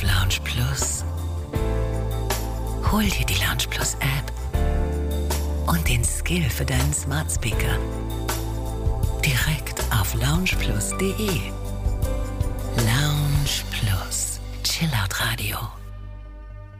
auf Lounge Plus. Hol dir die Lounge Plus App und den Skill für deinen Smart Speaker direkt auf loungeplus.de. Lounge Plus. Chill out